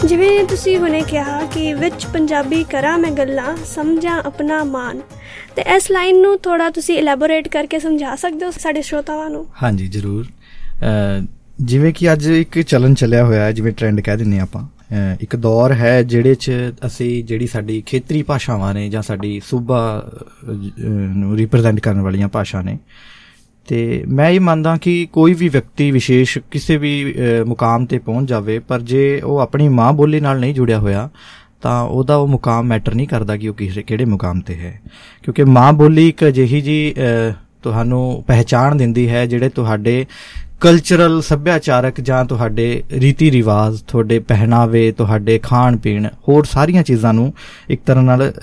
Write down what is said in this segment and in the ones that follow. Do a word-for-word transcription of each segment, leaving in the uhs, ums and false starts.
ਜਿਵੇਂ ਤੁਸੀਂ ਹੁਣੇ ਕਿਹਾ ਕਿ ਵਿੱਚ ਪੰਜਾਬੀ ਕਰਾਂ ਮੈਂ ਗੱਲਾਂ ਸਮਝਾਂ ਆਪਣਾ ਮਾਣ, ਤੇ ਇਸ ਲਾਈਨ ਨੂੰ ਥੋੜਾ ਤੁਸੀਂ ਇਲੈਬੋਰੇਟ ਕਰਕੇ ਸਮਝਾ ਸਕਦੇ ਹੋ ਸਾਡੇ ਸ਼ਰੋਤਾਵਾਂ ਨੂੰ? ਹਾਂਜੀ ਜ਼ਰੂਰ। ਜਿਵੇਂ ਕਿ ਅੱਜ ਇੱਕ ਚਲਨ ਚੱਲਿਆ ਹੋਇਆ ਹੈ, ਜਿਵੇਂ ਟ੍ਰੈਂਡ ਕਹਿ ਦਿੰਦੇ ਹਾਂ ਆਪਾਂ, ਇੱਕ ਦੌਰ ਹੈ ਜਿਹੜੇ 'ਚ ਅਸੀਂ ਜਿਹੜੀ ਸਾਡੀ ਖੇਤਰੀ ਭਾਸ਼ਾਵਾਂ ਨੇ ਜਾਂ ਸਾਡੀ ਸੂਬਾ ਨੂੰ ਰਿਪ੍ਰਜੈਂਟ ਕਰਨ ਵਾਲੀਆਂ ਭਾਸ਼ਾ ਨੇ, ਅਤੇ ਮੈਂ ਇਹ ਮੰਨਦਾ ਕਿ ਕੋਈ ਵੀ ਵਿਅਕਤੀ ਵਿਸ਼ੇਸ਼ ਕਿਸੇ ਵੀ ਮੁਕਾਮ 'ਤੇ ਪਹੁੰਚ ਜਾਵੇ, ਪਰ ਜੇ ਉਹ ਆਪਣੀ ਮਾਂ ਬੋਲੀ ਨਾਲ ਨਹੀਂ ਜੁੜਿਆ ਹੋਇਆ ਤਾਂ ਉਹਦਾ ਉਹ ਮੁਕਾਮ ਮੈਟਰ ਨਹੀਂ ਕਰਦਾ ਕਿ ਉਹ ਕਿਸੇ ਕਿਹੜੇ ਮੁਕਾਮ 'ਤੇ ਹੈ। ਕਿਉਂਕਿ ਮਾਂ ਬੋਲੀ ਇੱਕ ਅਜਿਹੀ ਜਿਹੀ ਤੁਹਾਨੂੰ ਪਹਿਚਾਣ ਦਿੰਦੀ ਹੈ ਜਿਹੜੇ ਤੁਹਾਡੇ ਕਲਚਰਲ ਸੱਭਿਆਚਾਰਕ ਜਾਂ ਤੁਹਾਡੇ ਰੀਤੀ ਰਿਵਾਜ਼, ਤੁਹਾਡੇ ਪਹਿਨਾਵੇ, ਤੁਹਾਡੇ ਖਾਣ ਪੀਣ, ਹੋਰ ਸਾਰੀਆਂ ਚੀਜ਼ਾਂ ਨੂੰ ਇੱਕ ਤਰ੍ਹਾਂ ਨਾਲ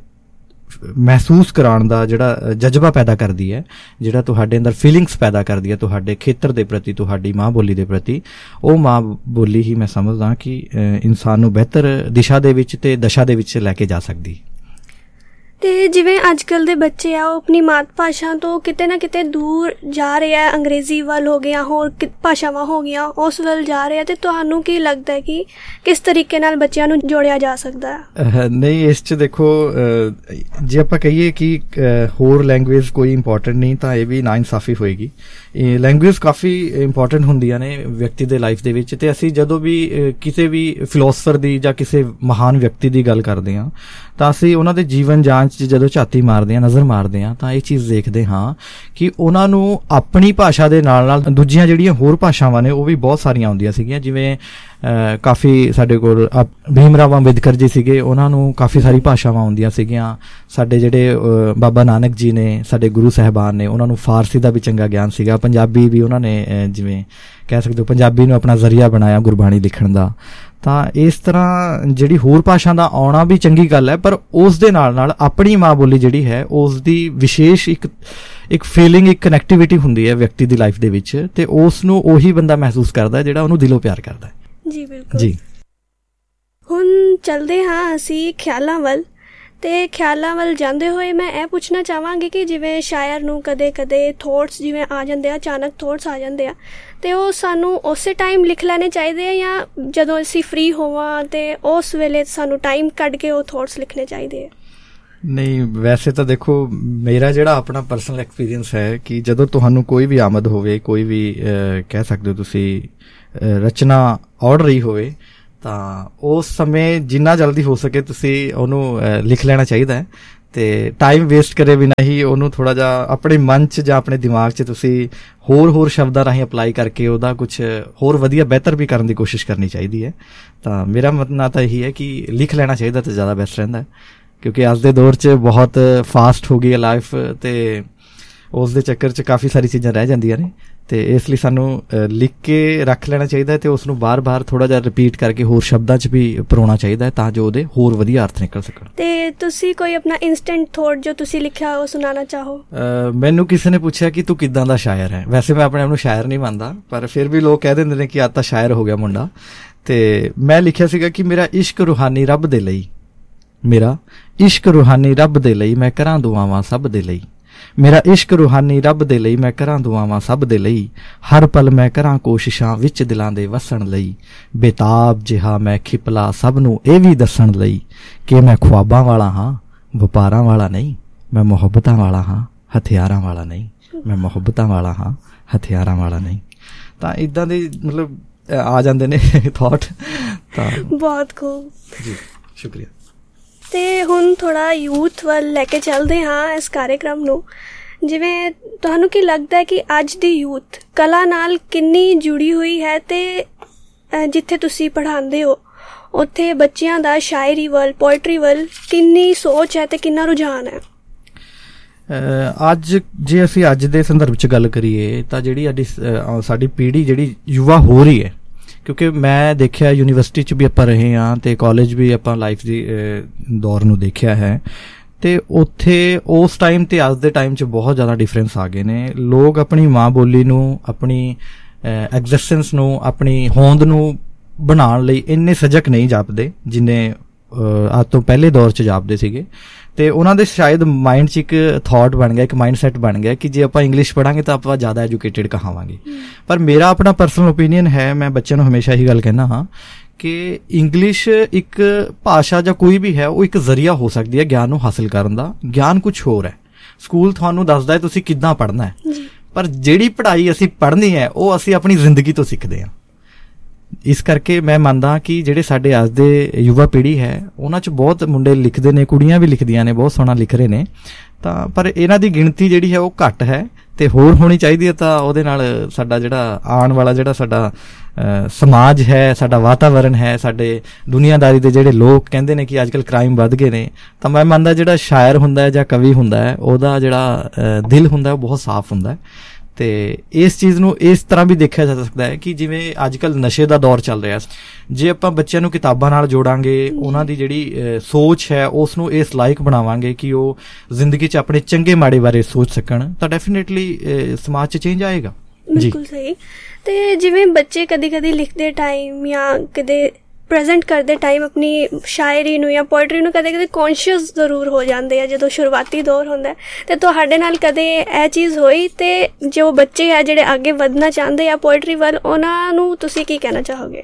ਮਹਿਸੂਸ ਕਰਾਉਣ ਦਾ ਜਿਹੜਾ ਜਜ਼ਬਾ ਪੈਦਾ ਕਰਦੀ ਹੈ, ਜਿਹੜਾ ਤੁਹਾਡੇ ਅੰਦਰ ਫੀਲਿੰਗਸ ਪੈਦਾ ਕਰਦੀ ਹੈ ਤੁਹਾਡੇ ਖੇਤਰ ਦੇ ਪ੍ਰਤੀ, ਤੁਹਾਡੀ ਮਾਂ ਬੋਲੀ ਦੇ ਪ੍ਰਤੀ। ਉਹ ਮਾਂ ਬੋਲੀ ਹੀ ਮੈਂ ਸਮਝਦਾ ਕਿ ਇਨਸਾਨ ਨੂੰ ਬਿਹਤਰ ਦਿਸ਼ਾ ਦੇ ਵਿੱਚ ਅਤੇ ਦਸ਼ਾ ਦੇ ਵਿੱਚ ਲੈ ਕੇ ਜਾ ਸਕਦੀ। ਅਤੇ ਜਿਵੇਂ ਅੱਜ ਕੱਲ੍ਹ ਦੇ ਬੱਚੇ ਆ ਉਹ ਆਪਣੀ ਮਾਤ ਭਾਸ਼ਾ ਤੋਂ ਕਿਤੇ ਨਾ ਕਿਤੇ ਦੂਰ ਜਾ ਰਹੇ ਆ, ਅੰਗਰੇਜ਼ੀ ਵੱਲ ਹੋ ਗਈਆਂ, ਹੋਰ ਭਾਸ਼ਾਵਾਂ ਹੋ ਗਈਆਂ, ਉਸ ਵੱਲ ਜਾ ਰਹੇ ਆ, ਅਤੇ ਤੁਹਾਨੂੰ ਕੀ ਲੱਗਦਾ ਹੈ ਕਿ ਕਿਸ ਤਰੀਕੇ ਨਾਲ ਬੱਚਿਆਂ ਨੂੰ ਜੋੜਿਆ ਜਾ ਸਕਦਾ ਹੈ? ਨਹੀਂ, ਇਸ 'ਚ ਦੇਖੋ, ਜੇ ਆਪਾਂ ਕਹੀਏ ਕਿ ਹੋਰ ਲੈਂਗੁਏਜ ਕੋਈ ਇੰਪੋਰਟੈਂਟ ਨਹੀਂ ਤਾਂ ਇਹ ਵੀ ਨਾਇਨਸਾਫੀ ਹੋਏਗੀ। ਲੈਂਗੁਏਜ ਕਾਫੀ ਇੰਪੋਰਟੈਂਟ ਹੁੰਦੀਆਂ ਨੇ ਵਿਅਕਤੀ ਦੇ ਲਾਈਫ ਦੇ ਵਿੱਚ, ਅਤੇ ਅਸੀਂ ਜਦੋਂ ਵੀ ਕਿਸੇ ਵੀ ਫਿਲੋਸਫਰ ਦੀ ਜਾਂ ਕਿਸੇ ਮਹਾਨ ਵਿਅਕਤੀ ਦੀ ਗੱਲ ਕਰਦੇ ਹਾਂ ਤਾਂ ਅਸੀਂ ਉਹਨਾਂ ਦੇ ਜੀਵਨ ਜਾਂਚ 'ਚ ਜਦੋਂ ਝਾਤੀ ਮਾਰਦੇ ਹਾਂ, ਨਜ਼ਰ ਮਾਰਦੇ ਹਾਂ, ਤਾਂ ਇਹ ਚੀਜ਼ ਦੇਖਦੇ ਹਾਂ ਕਿ ਉਹਨਾਂ ਨੂੰ ਆਪਣੀ ਭਾਸ਼ਾ ਦੇ ਨਾਲ ਨਾਲ ਦੂਜੀਆਂ ਜਿਹੜੀਆਂ ਹੋਰ ਭਾਸ਼ਾਵਾਂ ਨੇ ਉਹ ਵੀ ਬਹੁਤ ਸਾਰੀਆਂ ਆਉਂਦੀਆਂ ਸੀਗੀਆਂ। ਜਿਵੇਂ ਕਾਫੀ ਸਾਡੇ ਕੋਲ ਭੀਮ ਰਾਓ ਅੰਬੇਦਕਰ ਜੀ ਸੀਗੇ, ਉਹਨਾਂ ਨੂੰ ਕਾਫੀ ਸਾਰੀ ਭਾਸ਼ਾਵਾਂ ਆਉਂਦੀਆਂ ਸੀਗੀਆਂ। ਸਾਡੇ ਜਿਹੜੇ ਬਾਬਾ ਨਾਨਕ ਜੀ ਨੇ, ਸਾਡੇ ਗੁਰੂ ਸਾਹਿਬਾਨ ਨੇ, ਉਹਨਾਂ ਨੂੰ ਫਾਰਸੀ ਦਾ ਵੀ ਚੰਗਾ ਗਿਆਨ ਸੀਗਾ। ਪੰਜਾਬੀ ਵੀ ਉਹਨਾਂ ਨੇ, ਜਿਵੇਂ ਕਹਿ ਸਕਦੇ ਹੋ, ਪੰਜਾਬੀ ਨੂੰ ਆਪਣਾ ਜ਼ਰੀਆ ਬਣਾਇਆ ਗੁਰਬਾਣੀ ਲਿਖਣ ਦਾ। ਤਾਂ ਇਸ ਤਰ੍ਹਾਂ ਜਿਹੜੀ ਹੋਰ ਭਾਸ਼ਾ ਦਾ ਆਉਣਾ ਵੀ ਚੰਗੀ ਗੱਲ ਹੈ, ਪਰ ਉਸ ਦੇ ਨਾਲ ਨਾਲ ਆਪਣੀ ਮਾਂ ਬੋਲੀ ਜਿਹੜੀ ਹੈ ਉਸ ਦੀ ਵਿਸ਼ੇਸ਼ ਇੱਕ ਇੱਕ ਫੀਲਿੰਗ, ਇੱਕ ਕਨੈਕਟੀਵਿਟੀ ਹੁੰਦੀ ਹੈ ਵਿਅਕਤੀ ਦੀ ਲਾਈਫ ਦੇ ਵਿੱਚ, ਅਤੇ ਉਸ ਨੂੰ ਉਹੀ ਬੰਦਾ ਮਹਿਸੂਸ ਕਰਦਾ ਜਿਹੜਾ ਉਹਨੂੰ ਦਿਲੋਂ ਪਿਆਰ ਕਰਦਾ ਹੈ। ਜੀ ਬਿਲਕੁਲ ਜੀ। ਹੁਣ ਚੱਲਦੇ ਹਾਂ ਅਸੀਂ ਖਿਆਲਾਂ ਵੱਲ, ਅਤੇ ਖਿਆਲਾਂ ਵੱਲ ਜਾਂਦੇ ਹੋਏ ਮੈਂ ਇਹ ਪੁੱਛਣਾ ਚਾਹਾਂਗੀ ਕਿ ਜਿਵੇਂ ਸ਼ਾਇਰ ਨੂੰ ਕਦੇ ਕਦੇ ਥੋਟਸ ਜਿਵੇਂ ਆ ਜਾਂਦੇ ਆ, ਅਚਾਨਕ ਥੋਟਸ ਆ ਜਾਂਦੇ ਆ, ਅਤੇ ਉਹ ਸਾਨੂੰ ਉਸੇ ਟਾਈਮ ਲਿਖ ਲੈਣੇ ਚਾਹੀਦੇ ਆ ਜਾਂ ਜਦੋਂ ਅਸੀਂ ਫ੍ਰੀ ਹੋਵਾਂ ਅਤੇ ਉਸ ਵੇਲੇ ਸਾਨੂੰ ਟਾਈਮ ਕੱਢ ਕੇ ਉਹ ਥੋਟਸ ਲਿਖਣੇ ਚਾਹੀਦੇ ਆ? ਨਹੀਂ, ਵੈਸੇ ਤਾਂ ਦੇਖੋ, ਮੇਰਾ ਜਿਹੜਾ ਆਪਣਾ ਪਰਸਨਲ ਐਕਸਪੀਰੀਅੰਸ ਹੈ ਕਿ ਜਦੋਂ ਤੁਹਾਨੂੰ ਕੋਈ ਵੀ ਆਮਦ ਹੋਵੇ, ਕੋਈ ਵੀ ਕਹਿ ਸਕਦੇ ਹੋ ਤੁਸੀਂ ਰਚਨਾ ਔੜ ਰਹੀ ਹੋਵੇ, ਤਾਂ ਉਸ ਸਮੇਂ ਜਿੰਨਾ ਜਲਦੀ ਹੋ ਸਕੇ ਤੁਸੀਂ ਉਹਨੂੰ ਲਿਖ ਲੈਣਾ ਚਾਹੀਦਾ ਹੈ, ਅਤੇ ਟਾਈਮ ਵੇਸਟ ਕਰੇ ਬਿਨਾਂ ਹੀ ਉਹਨੂੰ ਥੋੜ੍ਹਾ ਜਿਹਾ ਆਪਣੇ ਮਨ 'ਚ ਜਾਂ ਆਪਣੇ ਦਿਮਾਗ 'ਚ ਤੁਸੀਂ ਹੋਰ ਹੋਰ ਸ਼ਬਦਾਂ ਰਾਹੀਂ ਅਪਲਾਈ ਕਰਕੇ ਉਹਦਾ ਕੁਛ ਹੋਰ ਵਧੀਆ ਬਿਹਤਰ ਵੀ ਕਰਨ ਦੀ ਕੋਸ਼ਿਸ਼ ਕਰਨੀ ਚਾਹੀਦੀ ਹੈ। ਤਾਂ ਮੇਰਾ ਮੰਨਣਾ ਤਾਂ ਇਹੀ ਹੈ ਕਿ ਲਿਖ ਲੈਣਾ ਚਾਹੀਦਾ ਤਾਂ ਜ਼ਿਆਦਾ ਬੈਸਟ ਰਹਿੰਦਾ, ਕਿਉਂਕਿ ਅੱਜ ਦੇ ਦੌਰ 'ਚ ਬਹੁਤ ਫਾਸਟ ਹੋ ਗਈ ਹੈ ਲਾਈਫ, ਅਤੇ ਉਸ ਦੇ ਚੱਕਰ 'ਚ ਕਾਫੀ ਸਾਰੀ ਚੀਜ਼ਾਂ ਰਹਿ ਜਾਂਦੀਆਂ ਨੇ, ਅਤੇ ਇਸ ਲਈ ਸਾਨੂੰ ਲਿਖ ਕੇ ਰੱਖ ਲੈਣਾ ਚਾਹੀਦਾ, ਅਤੇ ਉਸ ਨੂੰ ਬਾਰ ਬਾਰ ਥੋੜ੍ਹਾ ਜਿਹਾ ਰਿਪੀਟ ਕਰਕੇ ਹੋਰ ਸ਼ਬਦਾਂ 'ਚ ਵੀ ਪਰੋਣਾ ਚਾਹੀਦਾ ਹੈ ਤਾਂ ਜੋ ਉਹਦੇ ਹੋਰ ਵਧੀਆ ਅਰਥ ਨਿਕਲ ਸਕਣ। ਅਤੇ ਤੁਸੀਂ ਕੋਈ ਆਪਣਾ ਇੰਸਟੈਂਟ ਥੋਟ ਜੋ ਤੁਸੀਂ ਲਿਖਿਆ ਉਹ ਸੁਣਾਉਣਾ ਚਾਹੋ? ਮੈਨੂੰ ਕਿਸੇ ਨੇ ਪੁੱਛਿਆ ਕਿ ਤੂੰ ਕਿੱਦਾਂ ਦਾ ਸ਼ਾਇਰ ਹੈ। ਵੈਸੇ ਮੈਂ ਆਪਣੇ ਆਪ ਨੂੰ ਸ਼ਾਇਰ ਨਹੀਂ ਮੰਨਦਾ, ਪਰ ਫਿਰ ਵੀ ਲੋਕ ਕਹਿ ਦਿੰਦੇ ਨੇ ਕਿ ਅੱਜ ਤਾਂ ਸ਼ਾਇਰ ਹੋ ਗਿਆ ਮੁੰਡਾ। ਅਤੇ ਮੈਂ ਲਿਖਿਆ ਸੀਗਾ ਕਿ ਮੇਰਾ ਇਸ਼ਕ ਰੂਹਾਨੀ ਰੱਬ ਦੇ ਲਈ, ਮੇਰਾ ਇਸ਼ਕ ਰੂਹਾਨੀ ਰੱਬ ਦੇ ਲਈ ਮੈਂ ਕਰਾਂ ਦੁਆਵਾਂ ਸਭ ਦੇ ਲਈ, ਮੇਰਾ ਇਸ਼ਕ ਰੂਹਾਨੀ ਰੱਬ ਦੇ ਲਈ ਮੈਂ ਕਰਾਂ ਦੁਆਵਾਂ ਸਭ ਦੇ ਲਈ, ਹਰ ਪਲ ਮੈਂ ਕਰਾਂ ਕੋਸ਼ਿਸ਼ਾਂ ਵਿੱਚ ਦਿਲਾਂ ਦੇ ਵਸਣ ਲਈ, ਬੇਤਾਬ ਜਿਹਾ ਮੈਂ ਖਿਪਲਾ ਸਭ ਨੂੰ ਇਹ ਵੀ ਦੱਸਣ ਲਈ ਕਿ ਮੈਂ ਖੁਆਬਾਂ ਵਾਲਾ ਹਾਂ, ਵਪਾਰਾਂ ਵਾਲਾ ਨਹੀਂ, ਮੈਂ ਮੁਹੱਬਤਾਂ ਵਾਲਾ ਹਾਂ, ਹਥਿਆਰਾਂ ਵਾਲਾ ਨਹੀਂ, ਮੈਂ ਮੁਹੱਬਤਾਂ ਵਾਲਾ ਹਾਂ, ਹਥਿਆਰਾਂ ਵਾਲਾ ਨਹੀਂ। ਤਾਂ ਇੱਦਾਂ ਦੇ ਮਤਲਬ ਆ ਜਾਂਦੇ ਨੇ ਥਾਟ। ਤਾਂ ਬਹੁਤ ਖੂਬ ਜੀ, ਸ਼ੁਕਰੀਆ। ਅਤੇ ਹੁਣ ਥੋੜ੍ਹਾ ਯੂਥ ਵੱਲ ਲੈ ਕੇ ਚੱਲਦੇ ਹਾਂ ਇਸ ਕਾਰਿਕ੍ਰਮ ਨੂੰ। ਜਿਵੇਂ ਤੁਹਾਨੂੰ ਕੀ ਲੱਗਦਾ ਹੈ ਕਿ ਅੱਜ ਦੀ ਯੂਥ ਕਲਾ ਨਾਲ ਕਿੰਨੀ ਜੁੜੀ ਹੋਈ ਹੈ, ਅਤੇ ਜਿੱਥੇ ਤੁਸੀਂ ਪੜ੍ਹਾਉਂਦੇ ਹੋ ਉੱਥੇ ਬੱਚਿਆਂ ਦਾ ਸ਼ਾਇਰੀ ਵੱਲ, ਪੋਇਟਰੀ ਵੱਲ ਕਿੰਨੀ ਸੋਚ ਹੈ ਅਤੇ ਕਿੰਨਾ ਰੁਝਾਨ ਹੈ? ਅੱਜ ਜੇ ਅਸੀਂ ਅੱਜ ਦੇ ਸੰਦਰਭ 'ਚ ਗੱਲ ਕਰੀਏ ਤਾਂ ਜਿਹੜੀ ਸਾਡੀ ਸਾਡੀ ਪੀੜ੍ਹੀ ਜਿਹੜੀ ਯੁਵਾ ਹੋ ਰਹੀ ਹੈ, ਕਿਉਂਕਿ ਮੈਂ ਦੇਖਿਆ ਯੂਨੀਵਰਸਿਟੀ 'ਚ ਵੀ ਆਪਾਂ ਰਹੇ ਹਾਂ ਅਤੇ ਕਾਲਜ ਵੀ ਆਪਾਂ ਲਾਈਫ ਦੀ ਦੌਰ ਨੂੰ ਦੇਖਿਆ ਹੈ, ਅਤੇ ਉੱਥੇ ਉਸ ਟਾਈਮ ਅਤੇ ਅੱਜ ਦੇ ਟਾਈਮ 'ਚ ਬਹੁਤ ਜ਼ਿਆਦਾ ਡਿਫਰੈਂਸ ਆ ਗਏ ਨੇ। ਲੋਕ ਆਪਣੀ ਮਾਂ ਬੋਲੀ ਨੂੰ, ਆਪਣੀ ਐਗਜ਼ਿਸਟੈਂਸ ਨੂੰ, ਆਪਣੀ ਹੋਂਦ ਨੂੰ ਬਣਾਉਣ ਲਈ ਇੰਨੇ ਸਜਕ ਨਹੀਂ ਜਾਪਦੇ ਜਿੰਨੇ ਅੱਜ ਤੋਂ ਪਹਿਲੇ ਦੌਰ 'ਚ ਜਾਪਦੇ ਸੀਗੇ। ਤੇ ਉਹਨਾਂ ਦੇ ਸ਼ਾਇਦ ਮਾਈਂਡ 'ਚ ਇੱਕ ਥਾਟ ਬਣ ਗਿਆ, ਇੱਕ ਮਾਈਂਡ ਸੈਟ ਬਣ ਗਿਆ ਕਿ ਜੇ ਆਪਾਂ ਇੰਗਲਿਸ਼ ਪੜ੍ਹਾਂਗੇ ਤਾਂ ਆਪਾਂ ਜ਼ਿਆਦਾ ਐਜੂਕੇਟਿਡ ਕਹਾਵਾਂਗੇ। ਪਰ ਮੇਰਾ ਆਪਣਾ ਪਰਸਨਲ ਓਪੀਨੀਅਨ ਹੈ, ਮੈਂ ਬੱਚਿਆਂ ਨੂੰ ਹਮੇਸ਼ਾ ਇਹੀ ਗੱਲ ਕਹਿੰਦਾ ਹਾਂ ਕਿ ਇੰਗਲਿਸ਼ ਇੱਕ ਭਾਸ਼ਾ ਜਾਂ ਕੋਈ ਵੀ ਹੈ, ਉਹ ਇੱਕ ਜ਼ਰੀਆ ਹੋ ਸਕਦੀ ਹੈ ਗਿਆਨ ਨੂੰ ਹਾਸਿਲ ਕਰਨ ਦਾ। ਗਿਆਨ ਕੁਛ ਹੋਰ ਹੈ, ਸਕੂਲ ਤੁਹਾਨੂੰ ਦੱਸਦਾ ਹੈ ਤੁਸੀਂ ਕਿੱਦਾਂ ਪੜ੍ਹਨਾ ਹੈ, ਪਰ ਜਿਹੜੀ ਪੜ੍ਹਾਈ ਅਸੀਂ ਪੜ੍ਹਨੀ ਹੈ ਉਹ ਅਸੀਂ ਆਪਣੀ ਜ਼ਿੰਦਗੀ ਤੋਂ ਸਿੱਖਦੇ ਹਾਂ। ਇਸ ਕਰਕੇ ਮੈਂ ਮੰਨਦਾ ਕਿ ਜਿਹੜੇ ਸਾਡੇ ਅੱਜ ਦੇ ਯੁਵਾ ਪੀੜ੍ਹੀ ਹੈ ਉਹਨਾਂ 'ਚ ਬਹੁਤ ਮੁੰਡੇ ਲਿਖਦੇ ਨੇ, ਕੁੜੀਆਂ ਵੀ ਲਿਖਦੀਆਂ ਨੇ, ਬਹੁਤ ਸੋਹਣਾ ਲਿਖ ਰਹੇ ਨੇ, ਤਾਂ ਪਰ ਇਹਨਾਂ ਦੀ ਗਿਣਤੀ ਜਿਹੜੀ ਹੈ ਉਹ ਘੱਟ ਹੈ ਤੇ ਹੋਰ ਹੋਣੀ ਚਾਹੀਦੀ ਹੈ। ਤਾਂ ਉਹਦੇ ਨਾਲ ਸਾਡਾ ਜਿਹੜਾ ਆਉਣ ਵਾਲਾ ਜਿਹੜਾ ਸਾਡਾ ਸਮਾਜ ਹੈ, ਸਾਡਾ ਵਾਤਾਵਰਨ ਹੈ, ਸਾਡੇ ਦੁਨੀਆਦਾਰੀ ਦੇ ਜਿਹੜੇ ਲੋਕ ਕਹਿੰਦੇ ਨੇ ਕਿ ਅੱਜ ਕੱਲ੍ਹ ਕ੍ਰਾਈਮ ਵੱਧ ਗਏ ਨੇ, ਤਾਂ ਮੈਂ ਮੰਨਦਾ ਜਿਹੜਾ ਸ਼ਾਇਰ ਹੁੰਦਾ ਹੈ ਜਾਂ ਕਵੀ ਹੁੰਦਾ ਹੈ ਉਹਦਾ ਜਿਹੜਾ ਦਿਲ ਹੁੰਦਾ ਉਹ ਬਹੁਤ ਸਾਫ਼ ਹੁੰਦਾ ਹੈ। ਤੇ ਇਸ ਚੀਜ਼ ਨੂੰ ਇਸ ਤਰ੍ਹਾਂ ਵੀ ਦੇਖਿਆ ਜਾ ਸਕਦਾ ਹੈ ਕਿ ਜਿਵੇਂ ਅੱਜ ਕੱਲ੍ਹ ਨਸ਼ੇ ਦਾ ਦੌਰ ਚੱਲ ਰਿਹਾ, ਜੇ ਆਪਾਂ ਬੱਚਿਆਂ ਨੂੰ ਕਿਤਾਬਾਂ ਨਾਲ ਜੋੜਾਂਗੇ, ਉਹਨਾਂ ਦੀ ਜਿਹੜੀ ਸੋਚ ਹੈ ਉਸ ਨੂੰ ਇਸ ਲਾਇਕ ਬਣਾਵਾਂਗੇ ਕਿ ਉਹ ਜ਼ਿੰਦਗੀ 'ਚ ਆਪਣੇ ਚੰਗੇ ਮਾੜੇ ਬਾਰੇ ਸੋਚ ਸਕਣ, ਤਾਂ ਡੈਫੀਨੇਟਲੀ ਸਮਾਜ 'ਚ ਚੇਂਜ ਆਏਗਾ। ਬਿਲਕੁਲ ਸਹੀ। ਤੇ ਜਿਵੇਂ ਬੱਚੇ ਕਦੀ ਕਦੀ ਲਿਖਦੇ ਟਾਈਮ ਜਾਂ ਕਦੇ ਪ੍ਰੈਜ਼ੈਂਟ ਕਰਦੇ ਟਾਈਮ ਆਪਣੀ ਸ਼ਾਇਰੀ ਨੂੰ ਜਾਂ ਪੋਇਟਰੀ ਨੂੰ ਕਦੇ ਕਦੇ ਕੌਨਸ਼ੀਅਸ ਜ਼ਰੂਰ ਹੋ ਜਾਂਦੇ ਆ ਜਦੋਂ ਸ਼ੁਰੂਆਤੀ ਦੌਰ ਹੁੰਦਾ, ਅਤੇ ਤੁਹਾਡੇ ਨਾਲ ਕਦੇ ਇਹ ਚੀਜ਼ ਹੋਈ? ਅਤੇ ਜੋ ਬੱਚੇ ਆ ਜਿਹੜੇ ਅੱਗੇ ਵਧਣਾ ਚਾਹੁੰਦੇ ਆ ਪੋਇਟਰੀ ਵੱਲ, ਉਹਨਾਂ ਨੂੰ ਤੁਸੀਂ ਕੀ ਕਹਿਣਾ ਚਾਹੋਗੇ?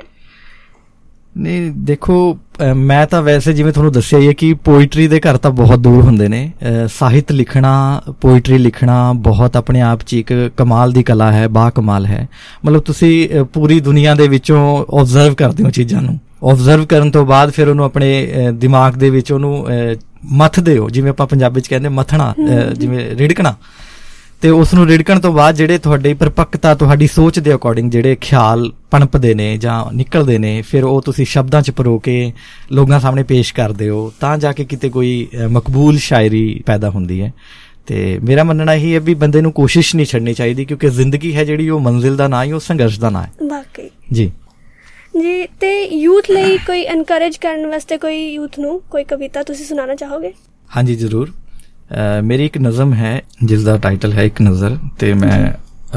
ਨਹੀਂ ਦੇਖੋ, ਮੈਂ ਤਾਂ ਵੈਸੇ ਜਿਵੇਂ ਤੁਹਾਨੂੰ ਦੱਸਿਆ ਹੀ ਹੈ ਕਿ ਪੋਇਟਰੀ ਦੇ ਘਰ ਤਾਂ ਬਹੁਤ ਦੂਰ ਹੁੰਦੇ ਨੇ। ਸਾਹਿਤ ਲਿਖਣਾ, ਪੋਇਟਰੀ ਲਿਖਣਾ ਬਹੁਤ ਆਪਣੇ ਆਪ 'ਚ ਇੱਕ ਕਮਾਲ ਦੀ ਕਲਾ ਹੈ, ਬਾ ਕਮਾਲ ਹੈ। ਮਤਲਬ ਤੁਸੀਂ ਪੂਰੀ ਦੁਨੀਆ ਦੇ ਵਿੱਚੋਂ ਓਬਜ਼ਰਵ ਕਰਦੇ ਹੋ ਚੀਜ਼ਾਂ ਨੂੰ, ਓਬਜ਼ਰਵ ਕਰਨ ਤੋਂ ਬਾਅਦ ਫਿਰ ਉਹਨੂੰ ਆਪਣੇ ਦਿਮਾਗ ਦੇ ਵਿੱਚ ਉਹਨੂੰ ਮੱਥਦੇ ਹੋ, ਜਿਵੇਂ ਆਪਾਂ ਪੰਜਾਬੀ 'ਚ ਕਹਿੰਦੇ ਮੱਥਣਾ, ਜਿਵੇਂ ਰਿੜਕਣਾ। ਤੇ ਉਸ ਨੂੰ ਰਿੜਕਣ ਤੋਂ ਬਾਅਦ ਜਿਹੜੇ ਤੁਹਾਡੀ ਪਰਿਪੱਕਤਾ, ਤੁਹਾਡੀ ਸੋਚ ਦੇ ਅਕੋਰਡਿੰਗ ਜਿਹੜੇ ਖਿਆਲ ਪਣਪਦੇ ਨੇ ਜਾਂ ਨਿਕਲਦੇ ਨੇ, ਫਿਰ ਉਹ ਤੁਸੀਂ ਸ਼ਬਦਾਂ 'ਚ ਪਰੋ ਕੇ ਲੋਕਾਂ ਸਾਹਮਣੇ ਪੇਸ਼ ਕਰਦੇ ਹੋ, ਤਾਂ ਜਾ ਕੇ ਕਿਤੇ ਕੋਈ ਮਕਬੂਲ ਸ਼ਾਇਰੀ ਪੈਦਾ ਹੁੰਦੀ ਹੈ। ਤੇ ਮੇਰਾ ਮੰਨਣਾ ਇਹੀ ਹੈ ਵੀ ਬੰਦੇ ਨੂੰ ਕੋਸ਼ਿਸ਼ ਨਹੀਂ ਛੱਡਣੀ ਚਾਹੀਦੀ, ਕਿਉਂਕਿ ਜ਼ਿੰਦਗੀ ਹੈ ਜਿਹੜੀ ਉਹ ਮੰਜ਼ਿਲ ਦਾ ਨਾਂ ਹੀ, ਉਹ ਸੰਘਰਸ਼ ਦਾ ਨਾਂ ਹੈ। ਵਾਕਈ ਜੀ ਜੀ। ਤੇ ਯੂਥ ਲਈ ਕੋਈ ਐਨਕਰੇਜ ਕਰਨ ਵਾਸਤੇ ਕੋਈ ਯੂਥ ਨੂੰ ਕੋਈ ਕਵਿਤਾ ਤੁਸੀਂ ਸੁਣਾਉਣਾ ਚਾਹੋਗੇ? ਹਾਂਜੀ ਜ਼ਰੂਰ। ਮੇਰੀ ਇੱਕ ਨਜ਼ਮ ਹੈ ਜਿਸ ਦਾ ਟਾਈਟਲ ਹੈ ਇੱਕ ਨਜ਼ਰ, ਤੇ ਮੈਂ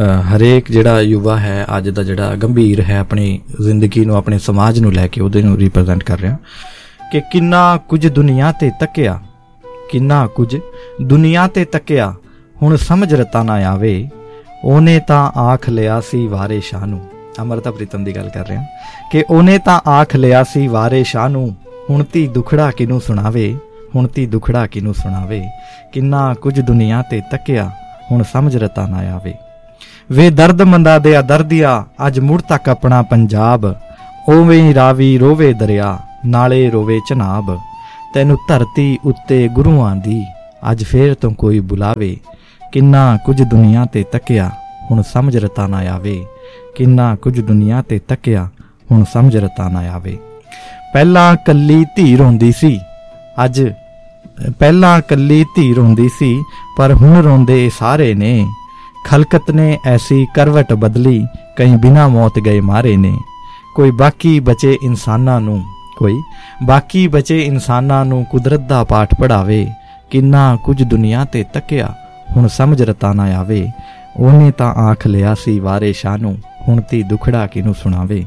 ਹਰੇਕ ਜਿਹੜਾ ਯੁਵਾ ਹੈ ਅੱਜ ਦਾ ਜਿਹੜਾ ਗੰਭੀਰ ਹੈ ਆਪਣੀ ਜ਼ਿੰਦਗੀ ਨੂੰ, ਆਪਣੇ ਸਮਾਜ ਨੂੰ ਲੈ ਕੇ ਉਹਦੇ ਨੂੰ ਰਿਪਰੈਜ਼ੈਂਟ ਕਰ ਰਿਹਾ ਕਿ ਕਿੰਨਾ ਕੁਝ ਦੁਨੀਆ ਤੇ ਤੱਕਿਆ, ਕਿੰਨਾ ਕੁਝ ਦੁਨੀਆ ਤੇ ਤੱਕਿਆ, ਹੁਣ ਸਮਝ ਰਤਾ ਨਾ ਆਵੇ, ਉਹਨੇ ਤਾਂ ਆਖ ਲਿਆ ਸੀ ਵਾਰੇ ਸ਼ਾਹ ਨੂੰ। ਅਮਰਤਾ ਪ੍ਰੀਤਮ ਦੀ ਗੱਲ ਕਰ ਰਿਹਾ ਕਿ ਉਹਨੇ ਤਾਂ ਆਖ ਲਿਆ ਸੀ ਵਾਰੇ ਸ਼ਾਹ ਨੂੰ, ਹੁਣ ਧੀ ਦੁਖੜਾ ਕਿਹਨੂੰ ਸੁਣਾਵੇ, ਹੁਣ ਧੀ ਦੁਖੜਾ ਕਿਹਨੂੰ ਸੁਣਾਵੇ, ਕਿੰਨਾ ਕੁਝ ਦੁਨੀਆ ਤੇ ਤੱਕਿਆ, ਹੁਣ ਸਮਝ ਰਤਾ ਨਾ ਆਵੇ। ਵੇ ਦਰਦ ਮੰਦਾ ਦੇ ਦਰਦਿਆ, ਅੱਜ ਮੁੜ ਤੱਕ ਆਪਣਾ ਪੰਜਾਬ, ਉਵੇਂ ਹੀ ਰਾਵੀ ਰੋਵੇ ਦਰਿਆ, ਨਾਲੇ ਰੋਵੇ ਚਨਾਬ, ਤੈਨੂੰ ਧਰਤੀ ਉੱਤੇ ਗੁਰੂਆਂ ਦੀ ਅੱਜ ਫੇਰ ਤੋਂ ਕੋਈ ਬੁਲਾਵੇ, ਕਿੰਨਾ ਕੁਝ ਦੁਨੀਆ ਤੇ ਤੱਕਿਆ, ਹੁਣ ਸਮਝ ਰਤਾ ਨਾ ਆਵੇ, ਕਿੰਨਾ ਕੁਝ ਦੁਨੀਆ ਤੇ ਤੱਕਿਆ, ਹੁਣ ਸਮਝ ਰਤਾ ਨਾ ਆਵੇ। ਪਹਿਲਾਂ ਕੱਲੀ ਧੀ ਰੋਂਦੀ ਸੀ, ਅੱਜ ਪਹਿਲਾਂ ਕੱਲੀ ਧੀ ਰੋਂਦੀ ਸੀ, ਪਰ ਹੁਣ ਰੋਂਦੇ ਸਾਰੇ ਨੇ, ਖਲਕਤ ਨੇ ਐਸੀ ਕਰਵਟ ਬਦਲੀ, ਕਈ ਬਿਨਾਂ ਮੌਤ ਗਏ ਮਾਰੇ ਨੇ, ਕੋਈ ਬਾਕੀ ਬਚੇ ਇਨਸਾਨਾਂ ਨੂੰ, ਕੋਈ ਬਾਕੀ ਬਚੇ ਇਨਸਾਨਾਂ ਨੂੰ ਕੁਦਰਤ ਦਾ ਪਾਠ ਪੜ੍ਹਾਵੇ, ਕਿੰਨਾ ਕੁਝ ਦੁਨੀਆ ਤੇ ਤੱਕਿਆ, ਹੁਣ ਸਮਝ ਰਤਾ ਨਾ ਆਵੇ, ਉਹਨੇ ਤਾਂ ਆਖ ਲਿਆ ਸੀ ਵਾਰੇ ਸ਼ਾਹ ਨੂੰ, ਹੁਣ ਧੀ ਦੁਖੜਾ ਕਿਹਨੂੰ ਸੁਣਾਵੇ।